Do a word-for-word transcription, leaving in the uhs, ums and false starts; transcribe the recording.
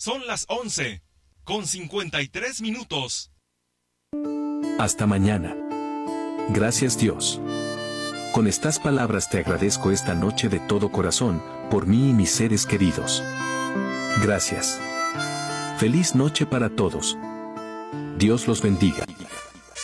Son las once, con cincuenta y tres minutos. Hasta mañana. Gracias Dios. Con estas palabras te agradezco esta noche de todo corazón, por mí y mis seres queridos. Gracias. Feliz noche para todos. Dios los bendiga.